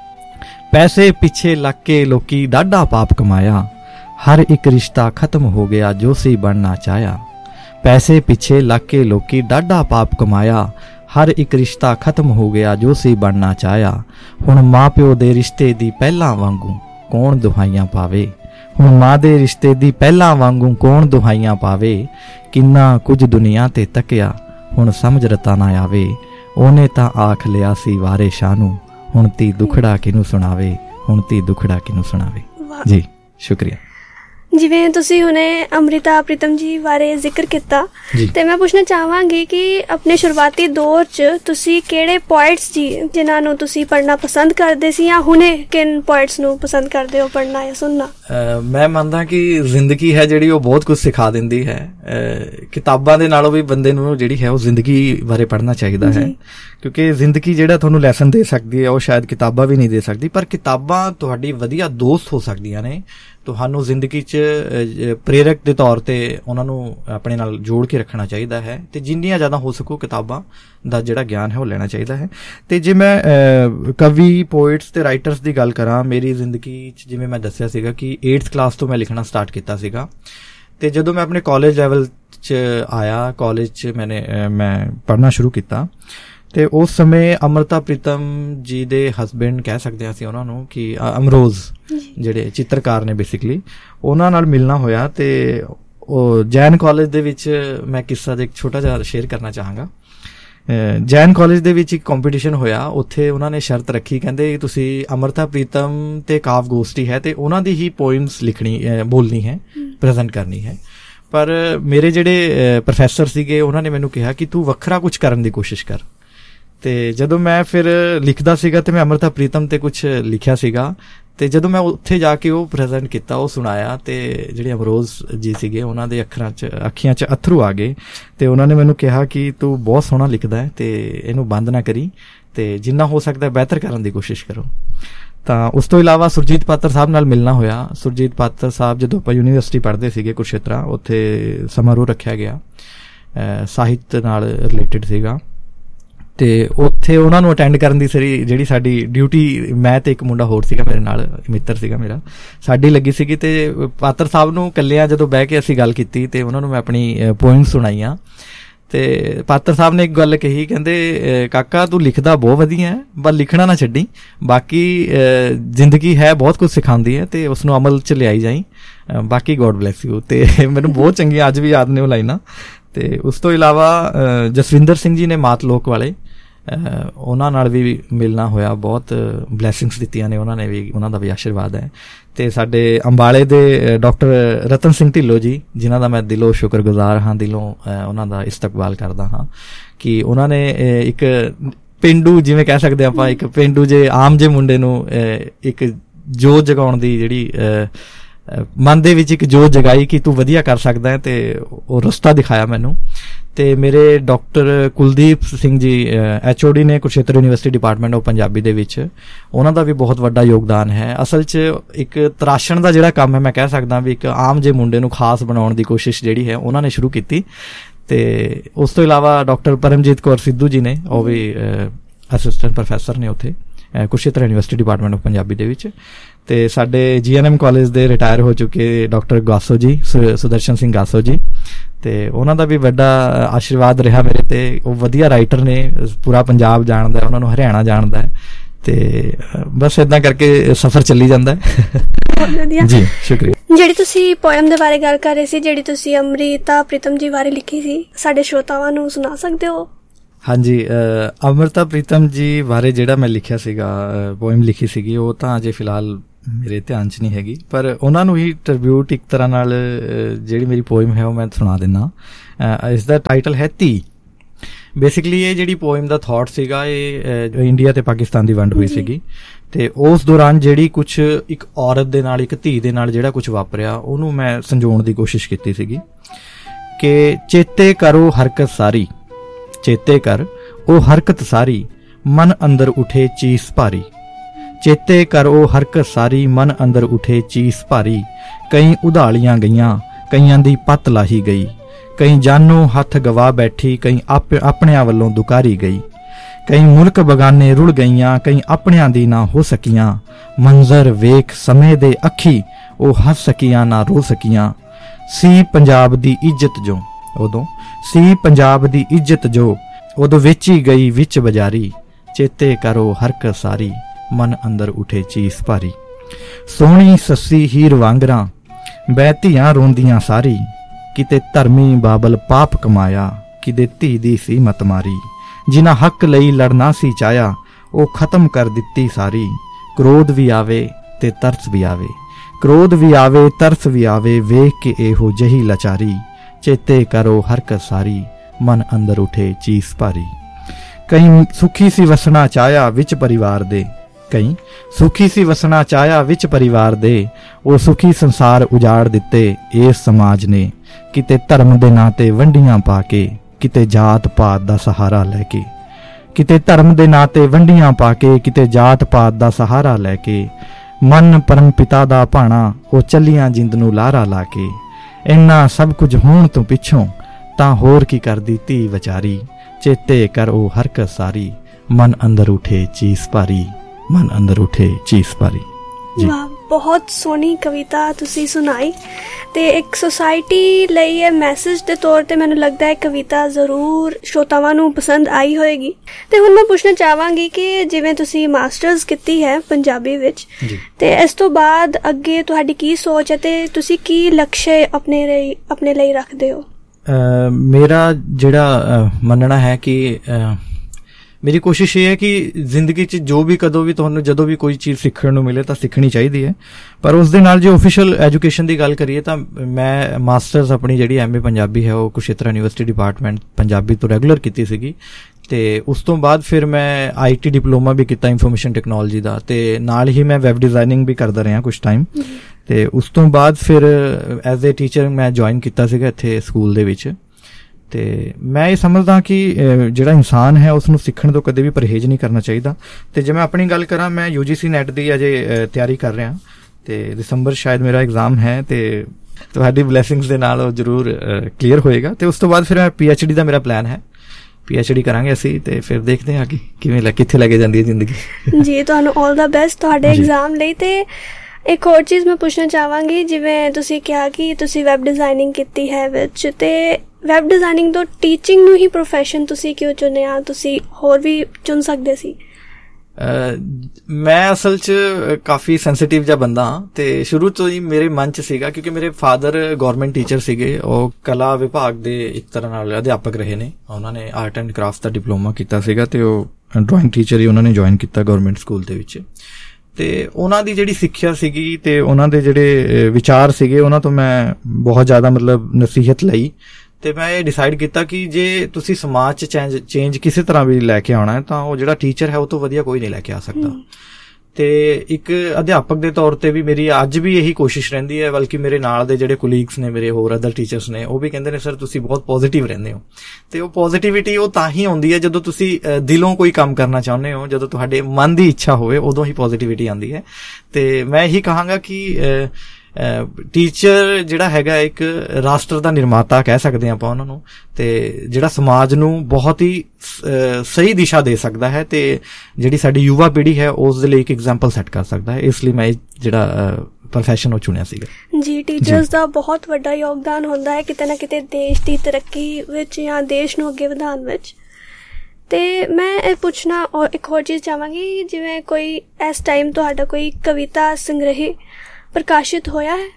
ਪੈਸੇ ਪਿੱਛੇ ਲੱਗ ਕੇ ਲੋਕੀ ਡਾਢਾ ਪਾਪ ਕਮਾਇਆ, ਹਰ ਇੱਕ ਰਿਸ਼ਤਾ ਖਤਮ ਹੋ ਗਿਆ ਜੋ ਸੀ ਬਣਨਾ ਚਾਹਿਆ। ਪੈਸੇ ਪਿੱਛੇ ਲੱਗ ਕੇ ਲੋਕੀ ਡਾਢਾ ਪਾਪ ਕਮਾਇਆ, ਹਰ ਇੱਕ ਰਿਸ਼ਤਾ ਖਤਮ ਹੋ ਗਿਆ ਜੋ ਸੀ ਬਣਨਾ ਚਾਹਿਆ। ਹੁਣ ਮਾਂ ਪਿਓ ਦੇ ਰਿਸ਼ਤੇ ਦੀ ਪਹਿਲਾਂ ਵਾਂਗੂ ਕੌਣ ਦੁਹਾਈਆਂ ਪਾਵੇ, ਹੁਣ ਮਾਂ ਦੇ ਰਿਸ਼ਤੇ ਦੀ ਪਹਿਲਾਂ ਵਾਂਗੂ ਕੌਣ ਦੁਹਾਈਆਂ ਪਾਵੇ, ਕਿੰਨਾ ਕੁਝ ਦੁਨੀਆ ਤੇ ਤੱਕਿਆ, ਹੁਣ ਸਮਝ ਰਤਾ ਨਾ ਆਵੇ, ਉਹਨੇ ਤਾਂ ਆਖ ਲਿਆ ਸੀ ਵਾਰੇ ਸ਼ਾਹ ਨੂੰ, ਹੁਣ ਧੀ ਦੁਖੜਾ ਕਿਹਨੂੰ ਸੁਣਾਵੇ, ਹੁਣ ਧੀ ਦੁਖੜਾ ਕਿਹਨੂੰ ਸੁਣਾਵੇ। ਜੀ ਸ਼ੁਕਰੀਆ। ਜਿਵੇਂ ਤੁਸੀਂ ਹੁਣੇ ਅੰਮ੍ਰਿਤਾ ਪ੍ਰੀਤਮ ਜੀ ਬਾਰੇ ਜ਼ਿਕਰ ਕੀਤਾ, ਤੇ ਮੈਂ ਪੁੱਛਣਾ ਚਾਹਾਂਗੀ ਕਿ ਆਪਣੇ ਸ਼ੁਰੂਆਤੀ ਦੌਰ 'ਚ ਤੁਸੀਂ ਕਿਹੜੇ ਪੋਇਟਸ ਜੀ ਜਿਨ੍ਹਾਂ ਨੂੰ ਤੁਸੀਂ ਪੜ੍ਹਨਾ ਪਸੰਦ ਕਰਦੇ ਸੀ, ਜਾਂ ਹੁਣੇ ਕਿਨ ਪੋਇਟਸ ਨੂੰ ਪਸੰਦ ਕਰਦੇ ਹੋ ਪੜ੍ਹਨਾ ਜਾਂ ਸੁਣਨਾ? ਮੈਂ ਮੰਨਦਾ ਕਿ ਜ਼ਿੰਦਗੀ ਹੈ ਜਿਹੜੀ ਉਹ ਬਹੁਤ ਕੁਝ ਸਿਖਾ ਦਿੰਦੀ ਹੈ। ਕਿਤਾਬਾਂ ਦੇ ਨਾਲੋਂ ਵੀ ਬੰਦੇ ਨੂੰ ਜਿਹੜੀ ਹੈ ਉਹ ਜ਼ਿੰਦਗੀ ਬਾਰੇ ਪੜ੍ਹਨਾ ਚਾਹੀਦਾ ਹੈ, ਕਿਉਂਕਿ ਜ਼ਿੰਦਗੀ ਜਿਹੜਾ ਤੁਹਾਨੂੰ ਲੈਸਨ ਦੇ ਸਕਦੀ ਹੈ ਉਹ ਸ਼ਾਇਦ ਕਿਤਾਬਾਂ ਵੀ ਨਹੀਂ ਦੇ ਸਕਦੀ, ਪਰ ਕਿਤਾਬਾਂ ਤੁਹਾਡੀ ਵਧੀਆ ਦੋਸਤ ਹੋ ਸਕਦੀਆਂ ਨੇ। ਤੁਹਾਨੂੰ ਜ਼ਿੰਦਗੀ 'ਚ ਪ੍ਰੇਰਕ ਦੇ ਤੌਰ 'ਤੇ ਉਹਨਾਂ ਨੂੰ ਆਪਣੇ ਨਾਲ ਜੋੜ ਕੇ ਰੱਖਣਾ ਚਾਹੀਦਾ ਹੈ, ਅਤੇ ਜਿੰਨੀਆਂ ਜ਼ਿਆਦਾ ਹੋ ਸਕੋ ਕਿਤਾਬਾਂ ਦਾ ਜਿਹੜਾ ਗਿਆਨ ਹੈ ਉਹ ਲੈਣਾ ਚਾਹੀਦਾ ਹੈ। ਅਤੇ ਜੇ ਮੈਂ ਕਵੀ, ਪੋਇਟਸ ਅਤੇ ਰਾਈਟਰਸ ਦੀ ਗੱਲ ਕਰਾਂ, ਮੇਰੀ ਜ਼ਿੰਦਗੀ 'ਚ ਜਿਵੇਂ ਮੈਂ ਦੱਸਿਆ ਸੀਗਾ ਕਿ ਏਟਥ ਕਲਾਸ ਤੋਂ ਮੈਂ ਲਿਖਣਾ ਸਟਾਰਟ ਕੀਤਾ ਸੀਗਾ, ਤੇ ਜਦੋਂ ਮੈਂ ਆਪਣੇ ਕਾਲਜ ਲੈਵਲ 'ਚ ਆਇਆ, ਕਾਲਜ 'ਚ ਮੈਨੇ ਮੈਂ ਪੜ੍ਹਨਾ ਸ਼ੁਰੂ ਕੀਤਾ, ਤੇ ਉਸ ਸਮੇਂ ਅੰਮ੍ਰਿਤਾ ਪ੍ਰੀਤਮ ਜੀ ਦੇ ਹਸਬੈਂਡ ਕਹਿ ਸਕਦੇ ਹਾਂ ਅਸੀਂ ਉਹਨਾਂ ਨੂੰ, ਕਿ ਅਮਰੋਜ਼ ਜਿਹੜੇ ਚਿੱਤਰਕਾਰ ਨੇ ਬੇਸਿਕਲੀ, ਉਹਨਾਂ ਨਾਲ ਮਿਲਣਾ ਹੋਇਆ। ਤੇ ਉਹ ਜੈਨ ਕਾਲਜ ਦੇ ਵਿੱਚ ਮੈਂ ਕਿੱਸਾ ਇੱਕ ਛੋਟਾ ਜਿਹਾ ਸ਼ੇਅਰ ਕਰਨਾ ਚਾਹਾਂਗਾ। ਜੈਨ ਕਾਲਜ ਦੇ ਵਿੱਚ ਇੱਕ ਕੰਪੀਟੀਸ਼ਨ ਹੋਇਆ, ਉੱਥੇ ਉਹਨਾਂ ਨੇ ਸ਼ਰਤ ਰੱਖੀ, ਕਹਿੰਦੇ ਤੁਸੀਂ ਅੰਮ੍ਰਿਤਾ ਪ੍ਰੀਤਮ ਤੇ ਕਾਵ ਗੋਸ਼ਟੀ ਹੈ ਤੇ ਉਹਨਾਂ ਦੀ ਹੀ ਪੋਇਮਸ ਲਿਖਣੀ ਬੋਲਣੀ ਹੈ, ਪ੍ਰੈਜ਼ੈਂਟ ਕਰਨੀ ਹੈ। ਪਰ ਮੇਰੇ ਜਿਹੜੇ ਪ੍ਰੋਫੈਸਰ ਸੀਗੇ ਉਹਨਾਂ ਨੇ ਮੈਨੂੰ ਕਿਹਾ ਕਿ ਤੂੰ ਵੱਖਰਾ ਕੁਝ ਕਰਨ ਦੀ ਕੋਸ਼ਿਸ਼ ਕਰ। ਤੇ ਜਦੋਂ ਮੈਂ ਫਿਰ ਲਿਖਦਾ ਸੀਗਾ ਤੇ ਮੈਂ ਅੰਮ੍ਰਿਤਾ ਪ੍ਰੀਤਮ ਤੇ ਕੁਝ ਲਿਖਿਆ ਸੀਗਾ, ਤੇ ਜਦੋਂ ਮੈਂ ਉੱਥੇ ਜਾ ਕੇ ਉਹ ਪ੍ਰੈਜ਼ੈਂਟ ਕੀਤਾ, ਉਹ ਸੁਣਾਇਆ, ਤੇ ਜਿਹੜੇ ਅਮਰੋਜ਼ ਜੀ ਸੀਗੇ ਉਹਨਾਂ ਦੇ ਅੱਖਰਾਂ 'ਚ ਅੱਖੀਆਂ 'ਚ ਅੱਥਰੂ ਆ ਗਏ। ਤੇ ਉਹਨਾਂ ਨੇ ਮੈਨੂੰ ਕਿਹਾ ਕਿ ਤੂੰ ਬਹੁਤ ਸੋਹਣਾ ਲਿਖਦਾ ਹੈ ਤੇ ਇਹਨੂੰ ਬੰਦ ਨਾ ਕਰੀ, ਤੇ ਜਿੰਨਾ ਹੋ ਸਕਦਾ ਬਿਹਤਰ ਕਰਨ ਦੀ ਕੋਸ਼ਿਸ਼ ਕਰੋ। ਤਾਂ ਉਸ ਤੋਂ ਇਲਾਵਾ ਸੁਰਜੀਤ ਪਾਤਰ ਸਾਹਿਬ ਨਾਲ ਮਿਲਣਾ ਹੋਇਆ। ਸੁਰਜੀਤ ਪਾਤਰ ਸਾਹਿਬ ਜਦੋਂ ਆਪਾਂ ਯੂਨੀਵਰਸਿਟੀ ਪੜ੍ਹਦੇ ਸੀਗੇ ਕੁਰੂਕਸ਼ੇਤਰਾ, ਉੱਥੇ ਸਮਾਰੋਹ ਰੱਖਿਆ ਗਿਆ ਸਾਹਿਤ ਨਾਲ ਰਿਲੇਟਡ ਸੀਗਾ, ਤੇ ਉੱਥੇ ਉਹਨਾਂ ਨੂੰ ਅਟੈਂਡ ਕਰਨ ਦੀ ਸਾਰੀ ਜਿਹੜੀ ਸਾਡੀ ਡਿਊਟੀ, ਮੈਂ ਤੇ ਇੱਕ ਮੁੰਡਾ ਹੋਰ ਸੀਗਾ ਮੇਰੇ ਨਾਲ, ਮਿੱਤਰ ਸੀਗਾ ਮੇਰਾ, ਸਾਡੀ ਲੱਗੀ ਸੀਗੀ। ਤੇ ਪਾਤਰ ਸਾਹਿਬ ਨੂੰ ਇਕੱਲਿਆਂ ਜਦੋਂ ਬਹਿ ਕੇ ਅਸੀਂ ਗੱਲ ਕੀਤੀ ਤੇ ਉਹਨਾਂ ਨੂੰ ਮੈਂ ਆਪਣੀ ਪੋਇਮ ਸੁਣਾਈਆਂ, ਤੇ ਪਾਤਰ ਸਾਹਿਬ ਨੇ ਇੱਕ ਗੱਲ ਕਹੀ, ਕਹਿੰਦੇ ਕਾਕਾ ਤੂੰ ਲਿਖਦਾ ਬਹੁਤ ਵਧੀਆ ਹੈ, ਬਸ ਲਿਖਣਾ ਨਾ ਛੱਡੀ, ਬਾਕੀ ਜ਼ਿੰਦਗੀ ਹੈ ਬਹੁਤ ਕੁਝ ਸਿਖਾਉਂਦੀ ਹੈ ਤੇ ਉਸਨੂੰ ਅਮਲ 'ਚ ਲਿਆਈ ਜਾਈ, ਬਾਕੀ ਗੋਡ ਬਲੈਸ ਯੂ। ਤੇ ਮੈਨੂੰ ਬਹੁਤ ਚੰਗੀਆਂ ਅੱਜ ਵੀ ਯਾਦ ਨੇ ਉਹ ਲਾਈਨਾਂ। ਤੇ ਉਸ ਤੋਂ ਇਲਾਵਾ ਜਸਵਿੰਦਰ ਸਿੰਘ ਜੀ ਨੇ ਮਾਤ ਲੋਕ ਵਾਲੇ, ਉਹਨਾਂ ਨਾਲ ਵੀ ਮਿਲਣਾ ਹੋਇਆ, ਬਹੁਤ ਬਲੈਸਿੰਗਸ ਦਿੱਤੀਆਂ ਨੇ ਉਹਨਾਂ ਨੇ ਵੀ, ਉਹਨਾਂ ਦਾ ਵੀ ਆਸ਼ੀਰਵਾਦ ਹੈ। ਤੇ ਸਾਡੇ ਅੰਬਾਲੇ ਦੇ ਡਾਕਟਰ ਰਤਨ ਸਿੰਘ ਢਿੱਲੋਂ ਜੀ, ਜਿਨ੍ਹਾਂ ਦਾ ਮੈਂ ਦਿਲੋਂ ਸ਼ੁਕਰਗੁਜ਼ਾਰ ਹਾਂ, ਦਿਲੋਂ ਉਹਨਾਂ ਦਾ ਇਸਤਕਬਾਲ ਕਰਦਾ ਹਾਂ, ਕਿ ਉਹਨਾਂ ਨੇ ਇੱਕ ਪੇਂਡੂ, ਜਿਵੇਂ ਕਹਿ ਸਕਦੇ ਆਪਾਂ, ਇੱਕ ਪੇਂਡੂ ਜੇ ਆਮ ਜੇ ਮੁੰਡੇ ਨੂੰ ਇੱਕ ਜੋਤ ਜਗਾਉਣ ਦੀ ਜਿਹੜੀ ਮਨ ਦੇ ਵਿੱਚ ਇੱਕ ਜੋਤ ਜਗਾਈ ਕਿ ਤੂੰ ਵਧੀਆ ਕਰ ਸਕਦਾ ਹੈ, ਤੇ ਉਹ ਰਸਤਾ ਦਿਖਾਇਆ ਮੈਨੂੰ। ਤੇ ਮੇਰੇ doctor Kuldeep Singh ji H O D ਨੇ Kurukshetra university department of Punjabi ਦੇ ਵਿੱਚ, ਉਹਨਾਂ ਦਾ ਵੀ ਬਹੁਤ ਵੱਡਾ ਯੋਗਦਾਨ ਹੈ। ਅਸਲ 'ਚ ਇੱਕ ਤਰਾਸ਼ਣ ਦਾ ਜਿਹੜਾ ਕੰਮ ਹੈ, ਮੈਂ ਕਹਿ ਸਕਦਾ ਵੀ ਇੱਕ ਆਮ ਜੇ ਮੁੰਡੇ ਨੂੰ ਖਾਸ ਬਣਾਉਣ ਦੀ ਕੋਸ਼ਿਸ਼ ਜਿਹੜੀ ਹੈ ਉਹਨਾਂ ਨੇ ਸ਼ੁਰੂ ਕੀਤੀ। ਤੇ ਉਸ ਤੋਂ ਇਲਾਵਾ ਡਾਕਟਰ ਪਰਮਜੀਤ ਕੌਰ ਸਿੱਧੂ ਜੀ ਨੇ, ਉਹ ਵੀ ਅਸਿਸਟੈਂਟ ਪ੍ਰੋਫੈਸਰ ਨੇ ਉੱਥੇ Kurukshetra university department of Punjabi ਦੇ ਵਿੱਚ। ਤੇ ਸਾਡੇ ਜੀ ਐਨ ਐਮ ਕਾਲਜ ਦੇ ਰਿਟਾਇਰ ਹੋ ਚੁੱਕੇ ਡਾਕਟਰ ਗਾਸੋ ਜੀ, ਸੁਦਰਸ਼ਨ ਸਿੰਘ ਗਾਸੋ ਜੀ, ਤੇ ਉਹਨਾਂ ਦਾ ਵੀ ਵੱਡਾ ਆਸ਼ੀਰਵਾਦ ਰਿਹਾ ਮੇਰੇ ਤੇ। ਉਹ ਵਧੀਆ ਰਾਈਟਰ ਨੇ, ਪੂਰਾ ਪੰਜਾਬ ਜਾਣਦਾ, ਉਹਨਾਂ ਨੂੰ ਹਰਿਆਣਾ ਜਾਣਦਾ ਹੈ, ਤੇ ਬਸ ਏਦਾਂ ਕਰਕੇ ਸਫ਼ਰ ਚੱਲੀ ਜਾਂਦਾ ਹੈ। ਜੀ ਸ਼ੁਕਰੀਆ। ਜਿਹੜੀ ਤੁਸੀਂ ਪੋਇਮ ਦੇ ਬਾਰੇ ਗੱਲ ਕਰ ਰਹੇ ਸੀ, ਜਿਹੜੀ ਤੁਸੀਂ ਅੰਮ੍ਰਿਤਾ ਪ੍ਰੀਤਮ ਜੀ ਬਾਰੇ ਲਿਖੀ ਸੀ, ਸਾਡੇ ਸ਼ਰੋਤਾਵਾਂ ਨੂੰ ਸੁਣਾ ਸਕਦੇ ਹੋ? ਹਾਂਜੀ, ਅੰਮ੍ਰਿਤਾ ਪ੍ਰੀਤਮ ਜੀ ਬਾਰੇ ਜਿਹੜਾ ਮੈਂ ਲਿਖਿਆ ਸੀਗਾ, ਪੋਇਮ ਲਿਖੀ ਸੀਗੀ, ਉਹ ਤਾਂ ਅਜੇ ਫਿਲਹਾਲ ਮੇਰੇ ਧਿਆਨ 'ਚ ਨਹੀਂ ਹੈਗੀ, ਪਰ ਉਹਨਾਂ ਨੂੰ ਹੀ ਟ੍ਰਿਬਿਊਟ ਇੱਕ ਤਰ੍ਹਾਂ ਨਾਲ ਜਿਹੜੀ ਮੇਰੀ ਪੋਇਮ ਹੈ ਉਹ ਮੈਂ ਸੁਣਾ ਦਿੰਦਾ। ਇਸ ਦਾ ਟਾਈਟਲ ਹੈ ਧੀ। ਬੇਸਿਕਲੀ ਇਹ ਜਿਹੜੀ ਪੋਇਮ ਦਾ ਥਾਟ ਸੀਗਾ, ਇਹ ਇੰਡੀਆ ਤੇ ਪਾਕਿਸਤਾਨ ਦੀ ਵੰਡ ਹੋਈ ਸੀਗੀ, ਤੇ ਉਸ ਦੌਰਾਨ ਜਿਹੜੀ ਕੁਛ ਇੱਕ ਔਰਤ ਦੇ ਨਾਲ, ਇੱਕ ਧੀ ਦੇ ਨਾਲ ਜਿਹੜਾ ਕੁਛ ਵਾਪਰਿਆ, ਉਹਨੂੰ ਮੈਂ ਸੰਜੋਣ ਦੀ ਕੋਸ਼ਿਸ਼ ਕੀਤੀ ਸੀਗੀ। ਕਿ ਚੇਤੇ ਕਰੋ ਹਰਕਤ ਸਾਰੀ, ਚੇਤੇ ਕਰ ਉਹ ਹਰਕਤ ਸਾਰੀ, ਮਨ ਅੰਦਰ ਉਠੇ ਚੀਸ ਭਾਰੀ। ਚੇਤੇ ਕਰ ਉਹ ਹਰਕਤ ਸਾਰੀ, ਮਨ ਅੰਦਰ ਉਠੇ ਚੀਸ ਭਾਰੀ। ਕਈ ਉਧਾਲੀਆਂ ਗਈਆਂ, ਕਈਆਂ ਦੀ ਪੱਤ ਲਾਹੀ ਗਈ, ਕਈ ਜਾਨੋਂ ਹੱਥ ਗਵਾ ਬੈਠੀ, ਕਈ ਆਪ ਆਪਣਿਆਂ ਵੱਲੋਂ ਦੁਕਾਰੀ ਗਈ। ਕਈ ਮੁਲਕ ਬਗਾਨੇ ਰੁੜ ਗਈਆਂ, ਕਈ ਆਪਣਿਆਂ ਦੀ ਨਾ ਹੋ ਸਕੀਆਂ। ਮੰਜ਼ਰ ਵੇਖ ਸਮੇਂ ਦੇ ਅੱਖੀ, ਉਹ ਹੱਸ ਸਕੀਆਂ ਨਾ ਰੋ ਸਕੀਆਂ। ਸੀ ਪੰਜਾਬ ਦੀ ਇੱਜ਼ਤ ਜੋ ਉਦੋਂ, ਸੀ ਪੰਜਾਬ ਦੀ ਇੱਜ਼ਤ ਜੋ ਉਦੋਂ ਵੇਚੀ ਗਈ ਵਿੱਚ ਬਜ਼ਾਰੀ। ਚੇਤੇ ਕਰੋ ਹਰਕਤ ਸਾਰੀ, ਮਨ ਅੰਦਰ ਉਠੇ ਚੀਸ ਭਾਰੀ। ਸੋਹਣੀ ਸੱਸੀ ਹੀਰ ਵਾਂਗਰਾਂ, ਬੈ ਧੀਆਂ ਰੋਂਦੀਆਂ ਸਾਰੀ। ਕਿਤੇ ਧਰਮੀ ਬਾਬਲ ਪਾਪ ਕਮਾਇਆ, ਕਿਤੇ ਧੀ ਦੀ ਸੀ ਮਤ ਮਾਰੀ। ਜਿਨ੍ਹਾਂ ਹੱਕ ਲਈ ਲੜਨਾ ਸੀ ਚਾਹਿਆ, ਉਹ ਖਤਮ ਕਰ ਦਿੱਤੀ ਸਾਰੀ। ਕ੍ਰੋਧ ਵੀ ਆਵੇ ਤੇ ਤਰਸ ਵੀ ਆਵੇ, ਕ੍ਰੋਧ ਵੀ ਆਵੇ ਤਰਸ ਵੀ ਆਵੇ, ਵੇਖ ਕੇ ਇਹੋ ਜਹੀ ਲਾਚਾਰੀ। ਚੇਤੇ ਕਰੋ ਹਰਕਤ ਸਾਰੀ, ਮਨ ਅੰਦਰ ਉਠੇ ਚੀਸ ਭਾਰੀ। ਕਈ ਸੁਖੀ ਸੀ ਵਸਣਾ ਚਾਹਿਆ ਵਿੱਚ ਪਰਿਵਾਰ ਦੇ, ਕਈ ਸੁਖੀ ਸੀ ਵਸਣਾ ਚਾਹਿਆ ਵਿੱਚ ਪਰਿਵਾਰ ਦੇ। ਉਹ ਸੁਖੀ ਸੰਸਾਰ ਉਜਾੜ ਦਿੱਤੇ ਇਸ ਸਮਾਜ ਨੇ। ਕਿਤੇ ਧਰਮ ਦੇ ਨਾਂ ਤੇ ਵੰਡੀਆਂ ਪਾ ਕੇ, ਕਿਤੇ ਜਾਤ ਪਾਤ ਦਾ ਸਹਾਰਾ ਲੈ ਕੇ। ਕਿਤੇ ਧਰਮ ਦੇ ਨਾਂ ਤੇ ਵੰਡੀਆਂ ਪਾ ਕੇ, ਕਿਤੇ ਜਾਤ ਪਾਤ ਦਾ ਸਹਾਰਾ ਲੈ ਕੇ। ਮਨ ਪਰਮ ਪਿਤਾ ਦਾ ਭਾਣਾ, ਉਹ ਚੱਲੀਆਂ ਜਿੰਦ ਨੂੰ ਲਾਰਾ ਲਾ ਕੇ। ਇੰਨਾ ਸਭ ਕੁਝ ਹੋਣ ਤੋਂ ਪਿੱਛੋਂ, ਤਾਂ ਹੋਰ ਕੀ ਕਰਦੀ ਧੀ ਵਿਚਾਰੀ। ਚੇਤੇ ਕਰ ਉਹ ਹਰਕਤ ਸਾਰੀ, ਮਨ ਅੰਦਰ ਉਠੇ ਚੀਸ ਭਾਰੀ, ਮਨ ਅੰਦਰ ਉਠੇ ਚੀਸ ਭਾਰੀ। ਵਾਹ, ਬਹੁਤ ਸੋਹਣੀ ਕਵਿਤਾ ਤੁਸੀਂ ਸੁਣਾਈ। ਤੇ ਇੱਕ ਸੋਸਾਇਟੀ ਲਈ ਇਹ ਮੈਸੇਜ ਦੇ ਤੌਰ ਤੇ ਮੈਨੂੰ ਲੱਗਦਾ ਹੈ ਕਵਿਤਾ ਜ਼ਰੂਰ ਸ਼ਰੋਤਾਵਾਂ ਨੂੰ ਪਸੰਦ ਆਈ ਹੋਏਗੀ। ਤੇ ਹੁਣ ਮੈਂ ਪੁੱਛਣਾ ਚਾਹਾਂਗੀ ਕਿ ਜਿਵੇਂ ਤੁਸੀਂ ਮਾਸਟਰਸ ਕੀਤੀ ਹੈ ਪੰਜਾਬੀ ਵਿੱਚ, ਤੇ ਇਸ ਤੋਂ ਬਾਅਦ ਅੱਗੇ ਤੁਹਾਡੀ ਕੀ ਸੋਚ ਹੈ ਤੇ ਤੁਸੀਂ ਕੀ ਲਕਸ਼ ਆਪਣੇ ਲਈ ਆਪਣੇ ਲਈ ਰੱਖਦੇ ਹੋ? ਮੇਰਾ ਜਿਹੜਾ ਮੰਨਣਾ ਹੈ ਕਿ ਮੇਰੀ ਕੋਸ਼ਿਸ਼ ਇਹ ਹੈ ਕਿ ਜ਼ਿੰਦਗੀ 'ਚ ਜੋ ਵੀ ਕਦੋਂ ਵੀ ਤੁਹਾਨੂੰ ਜਦੋਂ ਵੀ ਕੋਈ ਚੀਜ਼ ਸਿੱਖਣ ਨੂੰ ਮਿਲੇ ਤਾਂ ਸਿੱਖਣੀ ਚਾਹੀਦੀ ਹੈ। ਪਰ ਉਸ ਦੇ ਨਾਲ ਜੇ ਆਫੀਸ਼ੀਅਲ ਐਜੂਕੇਸ਼ਨ ਦੀ ਗੱਲ ਕਰੀਏ ਤਾਂ ਮੈਂ ਮਾਸਟਰਸ ਆਪਣੀ ਜਿਹੜੀ ਐਮ ਏ ਪੰਜਾਬੀ ਹੈ ਉਹ ਕੁਰੂਕਸ਼ੇਤਰ ਯੂਨੀਵਰਸਿਟੀ ਡਿਪਾਰਟਮੈਂਟ ਪੰਜਾਬੀ ਤੋਂ ਰੈਗੂਲਰ ਕੀਤੀ ਸੀਗੀ। ਤੇ ਉਸ ਤੋਂ ਬਾਅਦ ਫਿਰ ਮੈਂ ਆਈ ਟੀ ਡਿਪਲੋਮਾ ਵੀ ਕੀਤਾ ਇਨਫੋਰਮੇਸ਼ਨ ਟੈਕਨੋਲੋਜੀ ਦਾ, ਤੇ ਨਾਲ ਹੀ ਮੈਂ ਵੈਬ ਡਿਜ਼ਾਈਨਿੰਗ ਵੀ ਕਰਦਾ ਰਿਹਾ ਕੁਛ ਟਾਈਮ। ਤੇ ਉਸ ਤੋਂ ਬਾਅਦ ਫਿਰ ਐਜ਼ ਏ ਟੀਚਰ ਮੈਂ ਜੁਆਇਨ ਕੀਤਾ ਸੀਗਾ ਇੱਥੇ ਸਕੂਲ ਦੇ ਵਿੱਚ। ਤੇ ਮੈਂ ਇਹ ਸਮਝਦਾ ਕਿ ਜਿਹੜਾ ਇਨਸਾਨ ਹੈ ਉਸਨੂੰ ਸਿੱਖਣ ਤੋਂ ਕਦੇ ਵੀ ਪਰਹੇਜ਼ ਨਹੀਂ ਕਰਨਾ ਚਾਹੀਦਾ। ਤੇ ਜੇ ਮੈਂ ਆਪਣੀ ਗੱਲ ਕਰਾਂ, ਮੈਂ ਯੂ ਜੀ ਸੀ ਨੈਟ ਦੀ ਅਜੇ ਤਿਆਰੀ ਕਰ ਰਿਹਾ ਤੇ ਦਸੰਬਰ ਸ਼ਾਇਦ ਮੇਰਾ ਐਗਜ਼ਾਮ ਹੈ, ਤੇ ਤੁਹਾਡੀ ਬਲੈਸਿੰਗਸ ਦੇ ਨਾਲ ਉਹ ਜ਼ਰੂਰ ਕਲੀਅਰ ਹੋਏਗਾ। ਤੇ ਉਸ ਤੋਂ ਬਾਅਦ ਫਿਰ ਮੈਂ ਪੀ ਐਚ ਡੀ ਦਾ ਮੇਰਾ ਪਲਾਨ ਹੈ, ਪੀ ਐਚ ਡੀ ਕਰਾਂਗੇ ਅਸੀਂ, ਤੇ ਫਿਰ ਦੇਖਦੇ ਹਾਂ ਕਿ ਕਿਵੇਂ ਲੈ ਕਿੱਥੇ ਲੈ ਕੇ ਜਾਂਦੀ ਹੈ ਜ਼ਿੰਦਗੀ। ਜੀ ਤੁਹਾਨੂੰ ਆਲ ਦਾ ਬੈਸਟ ਤੁਹਾਡੇ ਐਗਜ਼ਾਮ ਲਈ। ਤੇ ਇੱਕ ਹੋਰ ਚੀਜ਼ ਮੈਂ ਪੁੱਛਣਾ ਚਾਹਾਂਗੀ, ਜਿਵੇਂ ਤੁਸੀਂ ਕਿਹਾ ਕਿ ਤੁਸੀਂ ਵੈਬ ਡਿਜ਼ਾਈਨਿੰਗ ਕੀਤੀ ਹੈ ਵਿੱਚ, ਤੇ ਵੈਬ ਡਿਜ਼ਾਈਨਿੰਗ ਤੋਂ ਟੀਚਿੰਗ ਨੂੰ ਹੀ ਪ੍ਰੋਫੈਸ਼ਨ ਤੁਸੀਂ ਕਿਉਂ ਚੁਣਿਆ? ਤੁਸੀਂ ਹੋਰ ਵੀ ਚੁਣ ਸਕਦੇ ਸੀ। ਮੈਂ ਅਸਲ 'ਚ ਕਾਫੀ ਸੈਂਸਿਟਿਵ ਜਿਹਾ ਬੰਦਾ ਹਾਂ, ਤੇ ਸ਼ੁਰੂ ਤੋਂ ਹੀ ਮੇਰੇ ਮਨ 'ਚ ਸੀਗਾ, ਕਿਉਂਕਿ ਮੇਰੇ ਫਾਦਰ ਗੌਰਮੈਂਟ ਟੀਚਰ ਸੀਗੇ, ਉਹ ਕਲਾ ਵਿਭਾਗ ਦੇ ਇੱਕ ਤਰ੍ਹਾਂ ਨਾਲ ਅਧਿਆਪਕ ਰਹੇ ਨੇ। ਉਹਨਾਂ ਨੇ art and craft the diploma ਕੀਤਾ ਸੀਗਾ, ਤੇ ਉਹ ਡਰਾਇੰਗ ਟੀਚਰ ਹੀ ਉਹਨਾਂ ਨੇ ਜੁਆਇਨ ਕੀਤਾ ਗੌਰਮੈਂਟ ਸਕੂਲ ਦੇ ਵਿੱਚ। ਤੇ ਉਹਨਾਂ ਦੀ ਜਿਹੜੀ ਸਿੱਖਿਆ ਸੀਗੀ ਤੇ ਉਹਨਾਂ ਦੇ ਜਿਹੜੇ ਵਿਚਾਰ ਸੀਗੇ, ਉਹਨਾਂ ਤੋਂ ਮੈਂ ਬਹੁਤ ਜ਼ਿਆਦਾ ਮਤਲਬ ਨਸੀਹਤ ਲਈ। ਤੇ ਮੈਂ ਇਹ ਡਿਸਾਈਡ ਕੀਤਾ ਕਿ ਜੇ ਤੁਸੀਂ ਸਮਾਜ 'ਚ ਚੇਂਜ ਚੇਂਜ ਕਿਸੇ ਤਰ੍ਹਾਂ ਵੀ ਲੈ ਕੇ ਆਉਣਾ ਹੈ ਤਾਂ ਉਹ ਜਿਹੜਾ ਟੀਚਰ ਹੈ ਉਹ ਤੋਂ ਵਧੀਆ ਕੋਈ ਨਹੀਂ ਲੈ ਕੇ ਆ ਸਕਦਾ। ਤੇ ਇੱਕ ਅਧਿਆਪਕ ਦੇ ਤੌਰ ਤੇ ਵੀ ਮੇਰੀ ਅੱਜ ਵੀ ਇਹੀ ਕੋਸ਼ਿਸ਼ ਰਹਿੰਦੀ ਹੈ, ਬਲਕਿ ਮੇਰੇ ਨਾਲ ਦੇ ਜਿਹੜੇ ਕੁਲੀਗਸ ਨੇ, ਮੇਰੇ ਹੋਰ ਅਦਰ ਟੀਚਰਸ ਨੇ, ਉਹ ਵੀ ਕਹਿੰਦੇ ਨੇ ਸਰ ਤੁਸੀਂ ਬਹੁਤ ਪੋਜ਼ਿਟਿਵ ਰਹਿੰਦੇ ਹੋ। ਤੇ ਉਹ ਪੋਜ਼ਿਟਿਵਿਟੀ ਉਹ ਤਾਂ ਹੀ ਆਉਂਦੀ ਹੈ ਜਦੋਂ ਤੁਸੀਂ ਦਿਲੋਂ ਕੋਈ ਕੰਮ ਕਰਨਾ ਚਾਹੁੰਦੇ ਹੋ, ਜਦੋਂ ਤੁਹਾਡੇ ਮਨ ਦੀ ਇੱਛਾ ਹੋਵੇ, ਉਦੋਂ ਹੀ ਪੋਜ਼ਿਟਿਵਿਟੀ ਆਉਂਦੀ ਹੈ। ਤੇ ਮੈਂ ਇਹੀ ਕਹਾਂਗਾ ਕਿ ਟੀਚਰ ਜਿਹੜਾ ਹੈਗਾ ਇੱਕ ਰਾਸ਼ਟਰ ਦਾ ਨਿਰਮਾਤਾ ਕਹਿ ਸਕਦੇ ਹਾਂ ਆਪਾਂ ਉਹਨਾਂ ਨੂੰ, ਤੇ ਜਿਹੜਾ ਸਮਾਜ ਨੂੰ ਬਹੁਤ ਹੀ ਸਹੀ ਦਿਸ਼ਾ ਦੇ ਸਕਦਾ ਹੈ, ਤੇ ਜਿਹੜੀ ਸਾਡੀ ਯੁਵਾ ਪੀੜ੍ਹੀ ਹੈ ਉਸ ਦੇ ਲਈ ਇੱਕ ਐਗਜ਼ਾਮਪਲ ਸੈੱਟ ਕਰ ਸਕਦਾ ਹੈ। ਇਸ ਲਈ ਮੈਂ ਜਿਹੜਾ ਪ੍ਰੋਫੈਸ਼ਨ ਉਹ ਚੁਣਿਆ ਸੀਗਾ। ਜੀ ਟੀਚਰਸ ਦਾ ਬਹੁਤ ਵੱਡਾ ਯੋਗਦਾਨ ਹੁੰਦਾ ਹੈ ਕਿਤੇ ਨਾ ਕਿਤੇ ਦੇਸ਼ ਦੀ ਤਰੱਕੀ ਵਿੱਚ ਜਾਂ ਦੇਸ਼ ਨੂੰ ਅੱਗੇ ਵਧਾਉਣ ਵਿੱਚ। ਤੇ ਮੈਂ ਇਹ ਪੁੱਛਣਾ ਔਰ ਇੱਕ ਹੋਰ ਚੀਜ਼ ਚਾਹਾਂਗੀ, ਜਿਵੇਂ ਕੋਈ ਇਸ ਟਾਈਮ ਤੁਹਾਡਾ ਕੋਈ ਕਵਿਤਾ ਸੰਗ੍ਰਹਿ ਪ੍ਰਕਾਸ਼ਿਤ ਹੋਇਆ ਹੈ?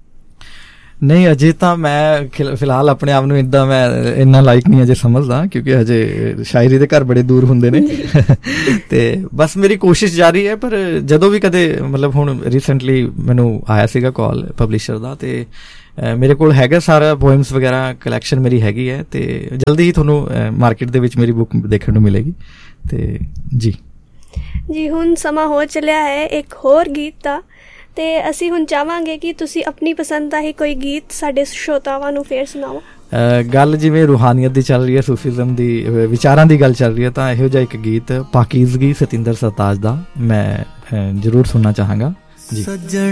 ਨਹੀਂ, ਅਜੇ ਤਾਂ ਮੈਂ ਫਿਲਹਾਲ ਆਪਣੇ ਆਪ ਨੂੰ ਇੱਦਾਂ ਮੈਂ ਇੰਨਾ ਲਾਇਕ ਨਹੀਂ ਅਜੇ ਸਮਝਦਾ, ਕਿਉਂਕਿ ਅਜੇ ਸ਼ਾਇਰੀ ਦੇ ਘਰ ਬੜੇ ਦੂਰ ਹੁੰਦੇ ਨੇ। ਤੇ ਬਸ ਮੇਰੀ ਕੋਸ਼ਿਸ਼ ਜਾਰੀ ਹੈ। ਪਰ ਜਦੋਂ ਵੀ ਕਦੇ ਮਤਲਬ ਹੁਣ ਰੀਸੈਂਟਲੀ ਮੈਨੂੰ ਆਇਆ ਸੀਗਾ ਕਾਲ ਪਬਲਿਸ਼ਰ ਦਾ, ਤੇ ਮੇਰੇ ਕੋਲ ਹੈਗਾ ਸਾਰਾ ਪੋਇਮਸ ਵਗੈਰਾ ਕਲੈਕਸ਼ਨ ਮੇਰੀ ਹੈਗੀ ਹੈ, ਤੇ ਜਲਦੀ ਹੀ ਤੁਹਾਨੂੰ ਮਾਰਕੀਟ ਦੇ ਵਿੱਚ ਮੇਰੀ ਬੁੱਕ ਦੇਖਣ ਨੂੰ ਮਿਲੇਗੀ। ਤੇ ਜੀ ਜੀ ਹੁਣ ਸਮਾਂ ਹੋ ਚੱਲਿਆ ਹੈ ਇੱਕ ਹੋਰ ਗੀਤ ਦਾ, ਤੇ ਅਸੀਂ ਹੁਣ ਚਾਹਾਂਗੇ ਕਿ ਤੁਸੀਂ ਆਪਣੀ ਪਸੰਦ ਦਾ ਹੀ ਕੋਈ ਗੀਤ ਸਾਡੇ ਸ਼ਰੋਤਾਵਾਂ ਨੂੰ ਫੇਰ ਸੁਣਾਓ। ਗੱਲ ਜਿਵੇਂ ਰੂਹਾਨੀਅਤ ਦੀ ਚੱਲ ਰਹੀ ਹੈ, ਸੂਫੀਜ਼ਮ ਦੀ ਵਿਚਾਰਾਂ ਦੀ ਗੱਲ ਚੱਲ ਰਹੀ ਹੈ, ਤਾਂ ਇਹੋ ਜਿਹਾ ਇੱਕ ਗੀਤ ਪਾਕੀਜ਼ਗੀ ਸਤਿੰਦਰ ਸਰਤਾਜ ਦਾ ਮੈਂ ਜ਼ਰੂਰ ਸੁਣਨਾ ਚਾਹਾਂਗਾ ਜੀ।